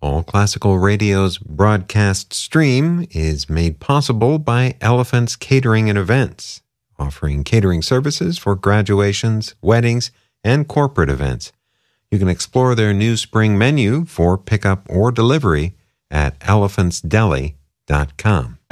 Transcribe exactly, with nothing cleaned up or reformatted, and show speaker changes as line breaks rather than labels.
All Classical Radio's broadcast stream is made possible by Elephant's Catering and Events, offering catering services for graduations, weddings, and corporate events. You can explore their new spring menu for pickup or delivery at elephants deli dot com.